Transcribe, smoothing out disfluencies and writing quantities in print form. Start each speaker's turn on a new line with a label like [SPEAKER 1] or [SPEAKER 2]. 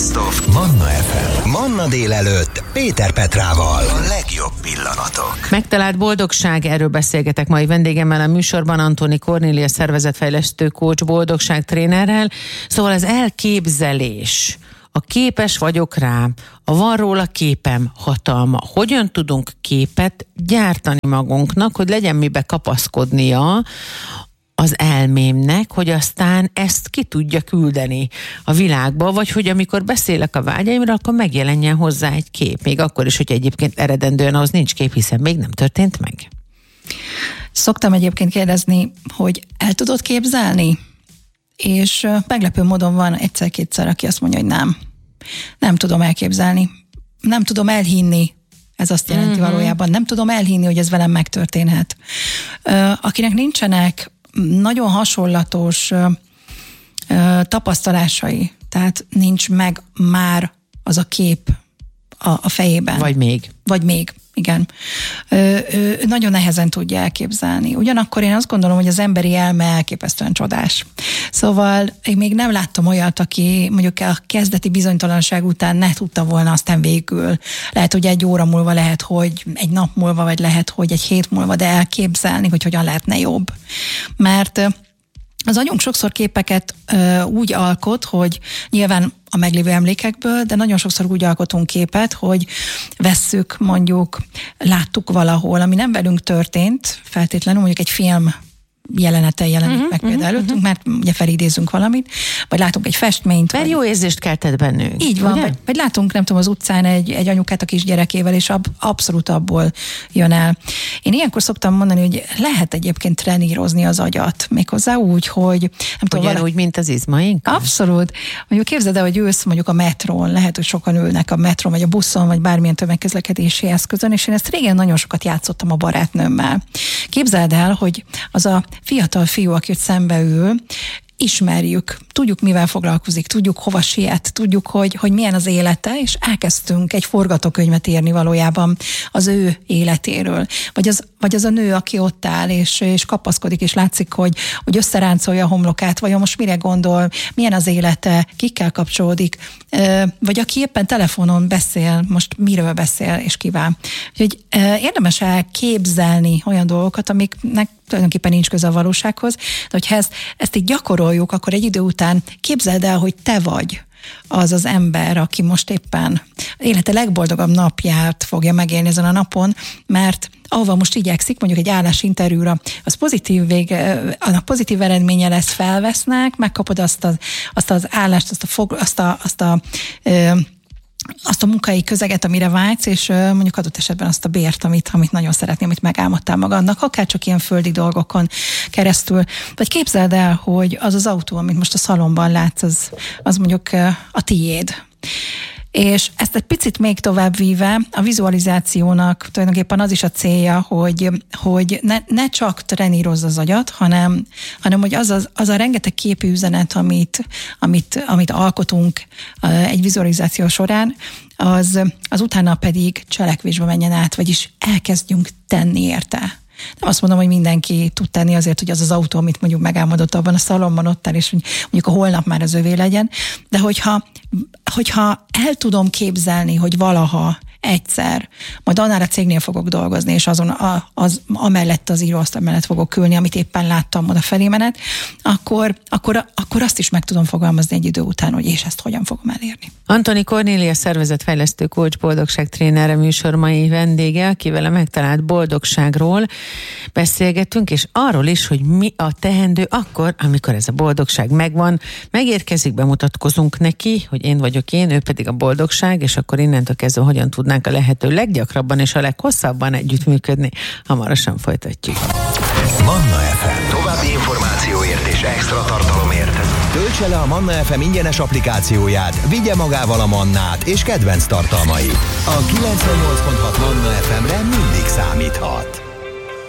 [SPEAKER 1] Best of Manna FM. Manna délelőtt Péter Petrával. A legjobb pillanatok.
[SPEAKER 2] Megtalált boldogság, erről beszélgetek mai vendégemmel a műsorban, Antoni Kornélia szervezetfejlesztő coach, boldogságtrénerrel. Szóval az elképzelés, a képes vagyok rá, a van róla képem hatalma. Hogyan tudunk képet gyártani magunknak, hogy legyen mibe kapaszkodnia az elmémnek, hogy aztán ezt ki tudja küldeni a világba, vagy hogy amikor beszélek a vágyaimra, akkor megjelenjen hozzá egy kép. Még akkor is, hogy egyébként eredendően ahhoz nincs kép, hiszen még nem történt meg.
[SPEAKER 3] Szoktam egyébként kérdezni, hogy el tudod képzelni? És meglepő módon van egyszer-kétszer, aki azt mondja, hogy nem. Nem tudom elképzelni. Nem tudom elhinni. Ez azt jelenti valójában. Nem tudom elhinni, hogy ez velem megtörténhet. Akinek nincsenek nagyon hasonlatos tapasztalásai, tehát nincs meg már az a kép a fejében. Vagy még, igen. Ő nagyon nehezen tudja elképzelni. Ugyanakkor én azt gondolom, hogy az emberi elme elképesztően csodás. Szóval én még nem láttam olyat, aki mondjuk a kezdeti bizonytalanság után ne tudta volna aztán végül. Lehet, hogy egy óra múlva, lehet, hogy egy nap múlva, vagy lehet, hogy egy hét múlva, de elképzelni, hogy hogyan lehetne jobb. Mert az agyunk sokszor képeket úgy alkot, hogy nyilván a meglévő emlékekből, de nagyon sokszor úgy alkotunk képet, hogy vesszük, mondjuk, láttuk valahol, ami nem velünk történt, feltétlenül mondjuk egy film jelenete jelenik meg például előttünk, mert ugye felidézünk valamit, vagy látunk egy festményt.
[SPEAKER 2] Mert jó érzést keltett bennünk.
[SPEAKER 3] Így van, vagy látunk, nem tudom, az utcán egy anyukát a kisgyerekével, és abszolút abból jön el. Én ilyenkor szoktam mondani, hogy lehet egyébként trenírozni az agyat, méghozzá úgy, hogy nem tudom,
[SPEAKER 2] ugyanúgy, mint az izmaink?
[SPEAKER 3] Abszolút. Mondjuk képzeld el, hogy ülsz mondjuk a metrón, lehet, hogy sokan ülnek a metrón, vagy a buszon, vagy bármilyen tömegközlekedési eszközön, és én ezt régen nagyon sokat játszottam a barátnőmmel. Képzeld el, hogy az a fiatal fiú, aki szembe ül, ismerjük, tudjuk, mivel foglalkozik, tudjuk, hova siet, tudjuk, hogy milyen az élete, és elkezdtünk egy forgatókönyvet írni valójában az ő életéről. Vagy az a nő, aki ott áll, és kapaszkodik, és látszik, hogy összeráncolja a homlokát, vagy most mire gondol, milyen az élete, kikkel kapcsolódik, vagy aki éppen telefonon beszél, most miről beszél, és kivel. Úgyhogy érdemes elképzelni olyan dolgokat, amiknek tulajdonképpen nincs köze a valósághoz, de hogyha ezt így gyakoroljuk, akkor egy idő után képzeld el, hogy te vagy az az ember, aki most éppen élete legboldogabb napját fogja megélni ezen a napon, mert ahova most igyekszik, mondjuk egy állásinterjúra, az annak pozitív eredménye lesz, felvesznek, megkapod azt az állást, azt a munkai közeget, amire vágysz, és mondjuk adott esetben azt a bért, amit nagyon szeretném, amit megálmodtál magadnak, akár csak ilyen földi dolgokon keresztül. Vagy képzeld el, hogy az az autó, amit most a szalonban látsz, az mondjuk a tiéd. És ezt egy picit még tovább víve, a vizualizációnak tulajdonképpen az is a célja, hogy ne csak trenírozz az agyat, hanem hogy az a rengeteg képi üzenet, amit alkotunk egy vizualizáció során, az utána pedig cselekvésbe menjen át, vagyis elkezdjünk tenni érte. Nem azt mondom, hogy mindenki tud tenni azért, hogy az az autó, amit mondjuk megálmodott abban a szalomban ott áll, és mondjuk a holnap már az övé legyen, de hogyha el tudom képzelni, hogy valaha egyszer, majd annál a cégnél fogok dolgozni, és amellett az íróasztal mellett fogok ülni, amit éppen láttam odafelé menet, akkor azt is meg tudom fogalmazni egy idő után, hogy és ezt hogyan fogom elérni.
[SPEAKER 2] Antoni Kornélia szervezetfejlesztő coach, boldogságtréner, a műsor mai vendége, akivel a megtalált boldogságról beszélgetünk, és arról is, hogy mi a teendő akkor, amikor ez a boldogság megvan, megérkezik, bemutatkozunk neki, hogy én vagyok én, ő pedig a boldogság, és akkor innentől kezdve hogyan tudnánk a lehető leggyakrabban és a leghosszabban együttműködni. Hamarosan folytatjuk.
[SPEAKER 1] Manna FM. További információért és extra tartalomért töltse le a Manna FM ingyenes applikációját, vigye magával a Mannát és kedvenc tartalmait. A 98.6 Manna FM-re mindig számíthat.